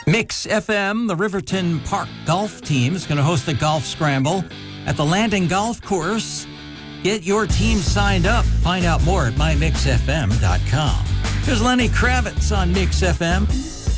Mix FM, the Riverton Park Golf Team, is going to host a golf scramble at the Landing Golf Course. Get your team signed up. Find out more at mymixfm.com. Here's Lenny Kravitz on Mix FM.